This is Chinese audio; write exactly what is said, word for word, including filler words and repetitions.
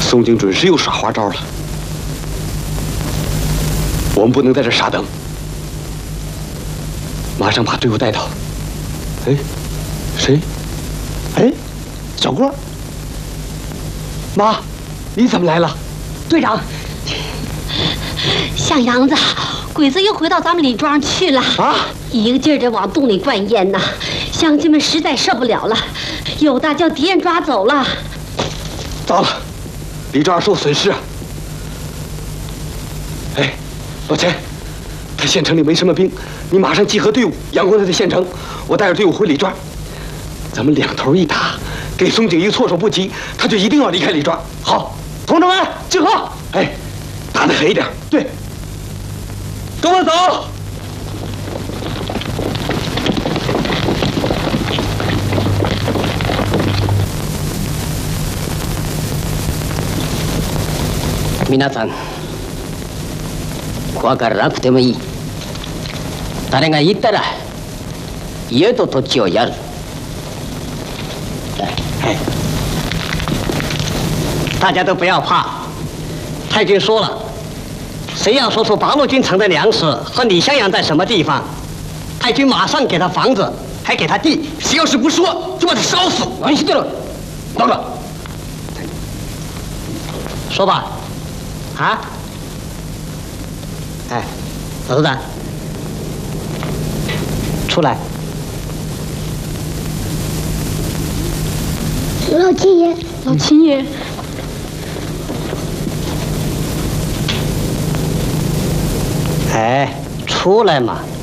宋景准是又耍花招了，我们不能在这傻等，马上把队伍带到。哎，谁？哎，小郭。妈，你怎么来了？ 队长，像样子，鬼子又回到咱们李庄去了啊！一个劲儿的往洞里灌烟呐，乡亲们实在受不了了，有的叫敌人抓走了。 糟了，李庄受损失啊！哎，老钱，他县城里没什么兵，你马上集合队伍，佯攻他的县城，我带着队伍回李庄，咱们两头一打，给松井一个措手不及，他就一定要离开李庄。好，同志们集合！哎，打得狠一点。对，跟我走。 皆さん、怖がらなくてもいい。誰が言ったら家と土地をやる。大家都不要怕，太君说了，谁要说出八路军藏的粮食和李襄阳在什么地方，太君马上给他房子，还给他地。谁要是不说，就把他烧死。完事了，老了，说吧。啊！哎，老头子，出来！ 老秦爷， 老秦爷， 哎，出来嘛！